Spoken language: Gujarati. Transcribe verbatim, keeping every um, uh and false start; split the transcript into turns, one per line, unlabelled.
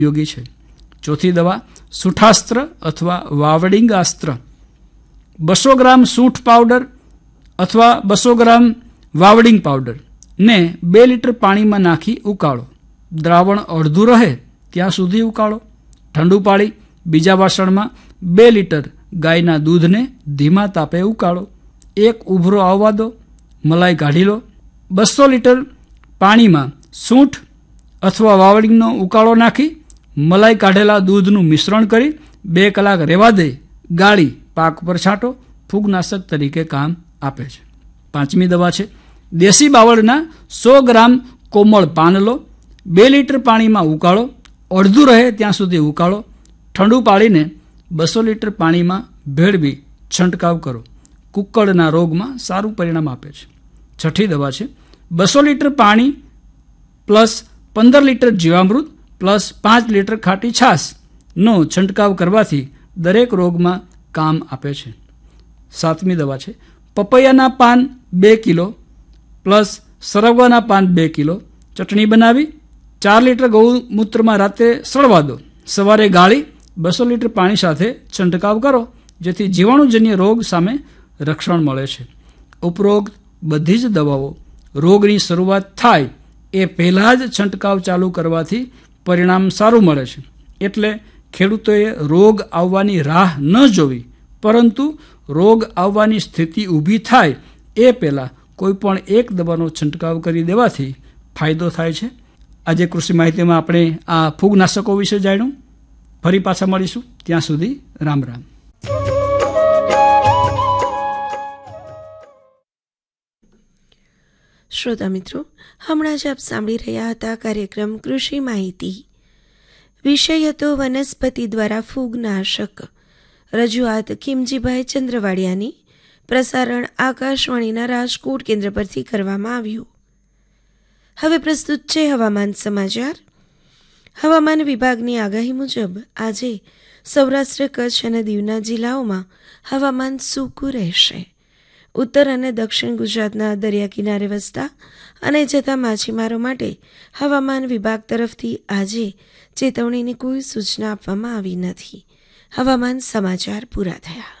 ઉપયોગી છે। ચોથી દવા સૂંઠાસ્ત્ર અથવા વાવડિંગાસ્ત્ર। બસો ગ્રામ સૂંઠ પાવડર અથવા બસો ગ્રામ વાવડિંગ પાવડર ને બે લીટર પાણીમાં નાખી ઉકાળો। દ્રાવણ અડધું રહે ત્યાં સુધી ઉકાળો। ઠંડુ પાડી બીજા વાસણમાં બે લીટર ગાયના દૂધને ધીમા તાપે ઉકાળો। એક ઉભરો આવવા દો, મલાઈ કાઢી લો। બસો લીટર પાણીમાં સૂંઠ અથવા વાવડિંગનો ઉકાળો નાખી મલાઈ કાઢેલા દૂધનું મિશ્રણ કરી બે કલાક રહેવા દઈ ગાળી પાક પર છાંટો। ફૂગનાશક તરીકે કામ આપે છે। પાંચમી દવા છે દેશી બાવળના સો ગ્રામ કોમળ પાન લો, બે લીટર પાણીમાં ઉકાળો, અડધું રહે ત્યાં સુધી ઉકાળો। ઠંડુ પાડીને બસો લીટર પાણીમાં ભેળવી છંટકાવ કરો। કુક્કળના રોગમાં સારું પરિણામ આપે છે। છઠ્ઠી દવા છે બસો લીટર પાણી પ્લસ પંદર લીટર જીવામૃત પ્લસ પાંચ લીટર ખાટી છાશનો છંટકાવ કરવાથી દરેક રોગમાં કામ આપે છે। સાતમી દવા છે પપૈયાના પાન બે કિલો પ્લસ સરગવાના પાન બે કિલો ચટણી બનાવી ચાર લીટર ગૌમૂત્રમાં રાત્રે સળવા દો, સવારે ગાળી બસો લીટર પાણી સાથે છંટકાવ કરો, જેથી જીવાણુજન્ય રોગ સામે રક્ષણ મળે છે। ઉપરોક્ત બધી જ દવાઓ રોગની શરૂઆત થાય એ પહેલાં જ છંટકાવ ચાલુ કરવાથી પરિણામ સારું મળે છે। એટલે ખેડૂતોએ રોગ આવવાની રાહ ન જોવી, પરંતુ રોગ આવવાની સ્થિતિ ઊભી થાય એ પહેલાં કોઈ પણ એક દવાનો છંટકાવ કરી દેવાથી ફાયદો થાય છે। આજે કૃષિ માહિતીમાં આપણે આ ફૂગનાશકો વિશે જાણ્યું। ફરી પાછા મળીશું, ત્યાં સુધી રામ રામ।
શ્રોતા મિત્રો, હમણાં જ આપ સાંભળી રહ્યા હતા કાર્યક્રમ કૃષિ માહિતી। વિષય હતો વનસ્પતિ દ્વારા ફૂગનાશક। રજૂઆત ખીમજીભાઈ ચંદ્રવાડિયાની। પ્રસારણ આકાશવાણીના રાજકોટ કેન્દ્ર પરથી કરવામાં આવ્યું। હવે પ્રસ્તુત છે હવામાન સમાચાર। હવામાન વિભાગની આગાહી મુજબ આજે સૌરાષ્ટ્ર, કચ્છ અને દીવના જિલ્લાઓમાં હવામાન સૂકું રહેશે। ઉત્તર અને દક્ષિણ ગુજરાતના દરિયા કિનારે વસતા અને જતા માછીમારો માટે હવામાન વિભાગ તરફથી આજે ચેતવણીની કોઈ સૂચના આપવામાં આવી નથી। હવામાન સમાચાર પૂરા થયા।